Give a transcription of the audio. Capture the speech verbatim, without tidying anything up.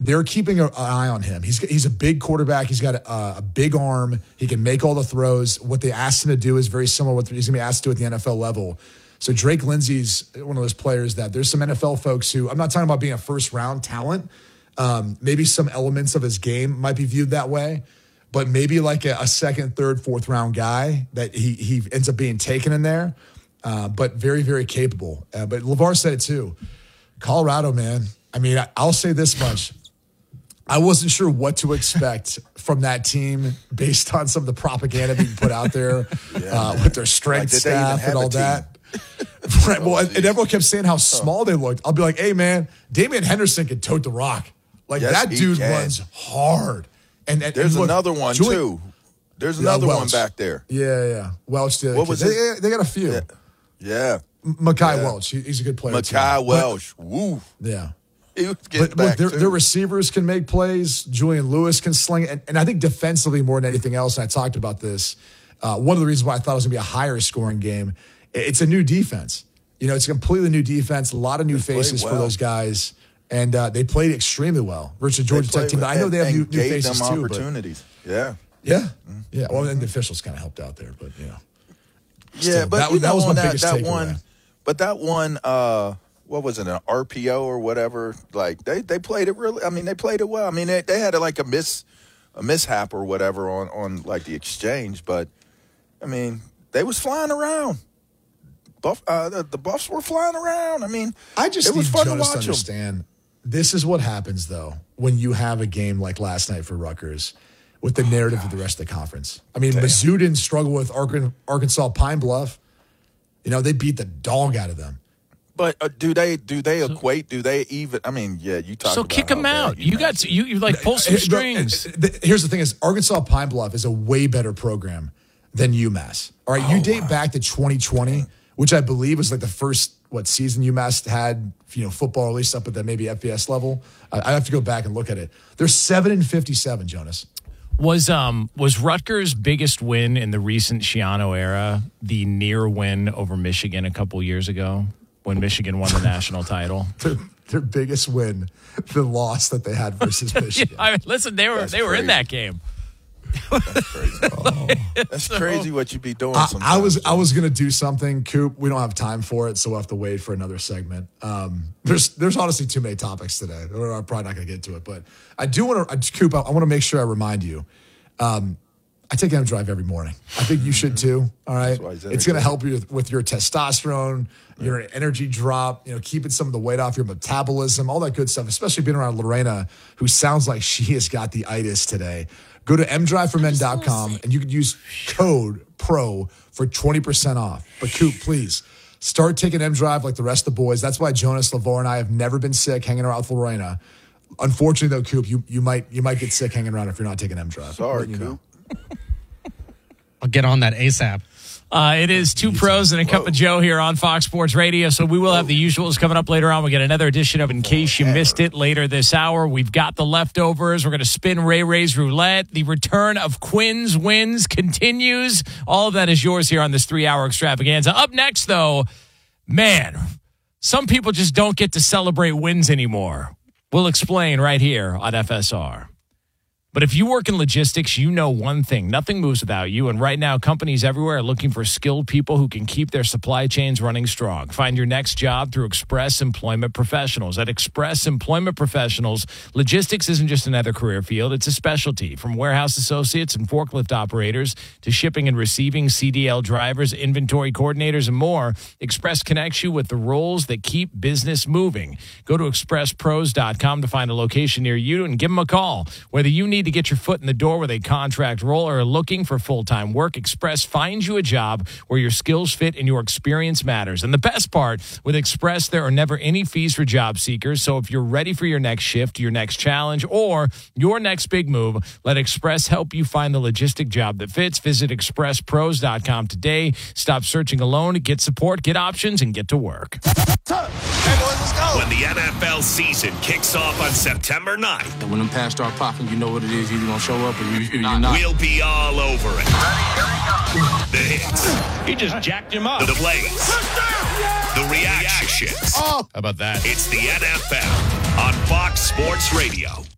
they're keeping an eye on him. He's he's a big quarterback. He's got a, a big arm. He can make all the throws. What they asked him to do is very similar to what he's going to be asked to do at the N F L level. So Drake Lindsey's one of those players that there's some N F L folks who, I'm not talking about being a first-round talent. Um, maybe some elements of his game might be viewed that way, but maybe like a, a second, third, fourth-round guy that he he ends up being taken in there, uh, but very, very capable. Uh, but LeVar said it too. Colorado, man. I mean, I, I'll say this much. I wasn't sure what to expect from that team based on some of the propaganda being put out there yeah, uh, with their strength like, staff and all that. Right. Well, and everyone kept saying how small they looked. I'll be like, hey, man, Damian Henderson can tote the rock. Like, yes, that dude can. runs hard. And, and There's and look, another one, Julian, too. There's another yeah, one back there. Yeah, yeah. Welch. The what was they, his? they got a few. Yeah. yeah. Makai yeah. Welch. He, he's a good player, Makai too. Welch. But, Woo. Yeah. But look, their, their receivers can make plays. Julian Lewis can sling it. And, and I think defensively more than anything else, and I talked about this, uh, one of the reasons why I thought it was going to be a higher scoring game, it's a new defense. You know, it's a completely new defense, a lot of new they faces well. for those guys. And uh, they played extremely well versus Georgia Tech team. I know they have new, new faces them too. opportunities. But, yeah. Yeah. Mm-hmm. Yeah. Well, and the officials kind of helped out there, but yeah. Still, yeah, but that, that was my that, biggest that takeaway. One, but that one, uh, what was it, an R P O or whatever? Like they, they played it really. I mean, they played it well. I mean, they, they had like a miss, a mishap or whatever on, on like the exchange, but I mean, they was flying around. Buff, uh, the, the Buffs were flying around. I mean, I just it was need fun Jonas to watch to understand. Them. This is what happens though when you have a game like last night for Rutgers with the narrative oh, of the rest of the conference. I mean, Damn. Mizzou didn't struggle with Arkansas Pine Bluff. You know, they beat the dog out of them. But uh, do they do they so, equate? Do they even? I mean, yeah, you talk. So about kick them out. You, you got to, you you like pull some strings. Here's the thing: is Arkansas Pine Bluff is a way better program than UMass. All right, oh, you date wow. back to twenty twenty, which I believe was like the first what season UMass had, you know, football at least up at the maybe F B S level. I, I have to go back and look at it. They're seven and fifty-seven, Jonas. Was um was Rutgers' biggest win in the recent Schiano era the near win over Michigan a couple years ago when Michigan won the national title? Their, their biggest win, the loss that they had versus Michigan. Yeah, I mean, listen, they were That's they were crazy. in that game. That's crazy. Oh. That's crazy what you be doing. I, sometimes. I was I was gonna do something, Coop. We don't have time for it, so we'll have to wait for another segment. Um, there's there's honestly too many topics today. I'm probably not gonna get to it, but I do want to, Coop. I, I want to make sure I remind you. Um, I take M Drive every morning. I think you should too. All right, it's gonna help you with, with your testosterone, your energy drop. You know, keeping some of the weight off your metabolism, all that good stuff. Especially being around Lorena, who sounds like she has got the itis today. Go to m drive for men dot com and you can use code PRO for twenty percent off. But Coop, please, start taking M-Drive like the rest of the boys. That's why Jonas, LeVar, and I have never been sick hanging around with Lorena. Unfortunately, though, Coop, you, you might you might get sick hanging around if you're not taking M-Drive. Sorry, you Coop. know. I'll get on that ASAP. Uh, it is two pros and a cup Whoa. of Joe here on Fox Sports Radio. So we will have the usuals coming up later on. We'll get another edition of In Case You Missed It later this hour. We've got the leftovers. We're going to spin Ray Ray's roulette. The return of Quinn's wins continues. All of that is yours here on this three-hour extravaganza. Up next, though, man, some people just don't get to celebrate wins anymore. We'll explain right here on F S R. But if you work in logistics, you know one thing. Nothing moves without you. And right now, companies everywhere are looking for skilled people who can keep their supply chains running strong. Find your next job through Express Employment Professionals. At Express Employment Professionals, logistics isn't just another career field. It's a specialty. From warehouse associates and forklift operators to shipping and receiving, C D L drivers, inventory coordinators, and more, Express connects you with the roles that keep business moving. Go to express pros dot com to find a location near you and give them a call. Whether you need to get your foot in the door with a contract role or are looking for full-time work, Express finds you a job where your skills fit and your experience matters. And the best part, with Express, there are never any fees for job seekers. So if you're ready for your next shift, your next challenge, or your next big move, let Express help you find the logistic job that fits. Visit express pros dot com today. Stop searching alone. Get support, get options, and get to work. Hey, boys, let's go. When the N F L season kicks off on September ninth. And when them pads start popping, you know what it is. You're going to show up or you, you're not. We'll be all over it. The hits. He just jacked him up. The plays. The reactions. Oh, how about that? It's the N F L on Fox Sports Radio.